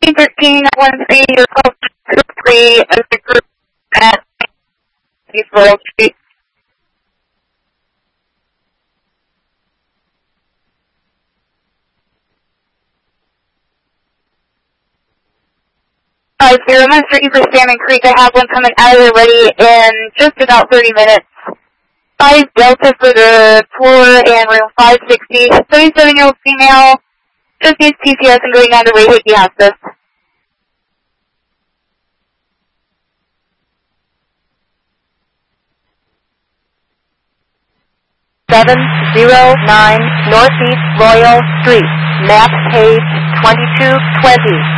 1313, you're called Group 3 of the group at East Royal Street. Zero Master for Salmon Creek. I have one coming out of there ready in just about 30 minutes. 5 Delta for the floor and room 560. 37-year-old female. Just needs PCS and going down to Ray Hickey Hospice. 709 Northeast Royal Street. Map page 2220.